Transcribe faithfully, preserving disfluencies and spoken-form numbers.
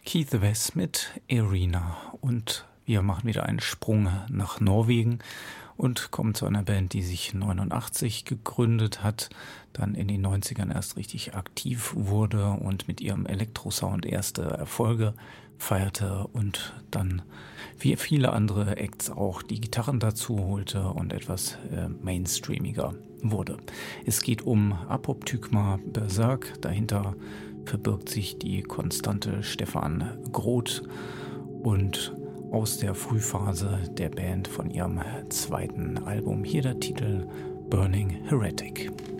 Keith West mit Irina und wir machen wieder einen Sprung nach Norwegen und kommen zu einer Band, die sich neunundachtzig gegründet hat, dann in den neunzigern erst richtig aktiv wurde und mit ihrem Elektrosound erste Erfolge feierte und dann wie viele andere Acts auch die Gitarren dazu holte und etwas äh, mainstreamiger wurde. Es geht um Apoptygma Berserk, dahinter verbirgt sich die konstante Stefan Groth und aus der Frühphase der Band von ihrem zweiten Album hier der Titel Burning Heretic.